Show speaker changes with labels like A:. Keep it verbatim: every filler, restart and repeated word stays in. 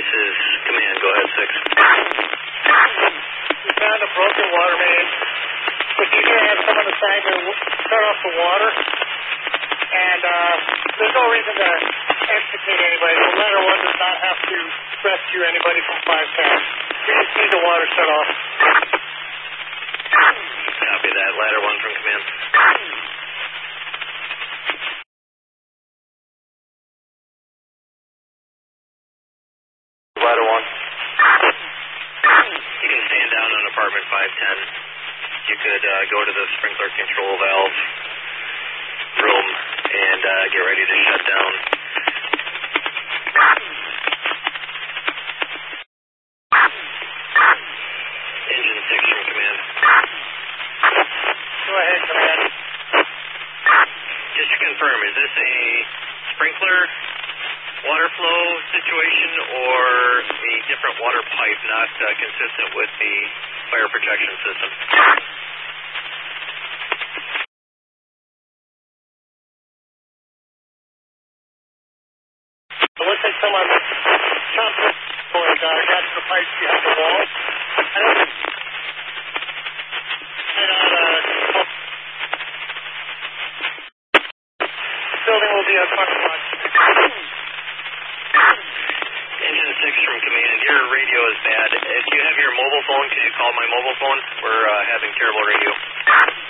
A: Devices, command, go ahead, six.
B: We found a broken water main. We can either have someone assigned to turn off the water, and uh, there's no reason to extricate anybody. The ladder one does not have to rescue anybody from five ten. We just need the water shut off.
A: Copy that. Ladder one from command. Ladder one. You can stand down on apartment five ten. You could uh, go to the sprinkler control valve room and uh, get ready to shut down. Engine six from command.
B: Go ahead, command.
A: Just to confirm, is this a sprinkler water flow situation or a different water pipe not uh, consistent with the fire protection system?
B: It looks like someone chopped the and uh, got to the pipes behind the wall. I don't think uh, the building will be on parking lot.
A: Engine six from command, your radio is bad. If you have your mobile phone, can you call my mobile phone? We're uh, having terrible radio.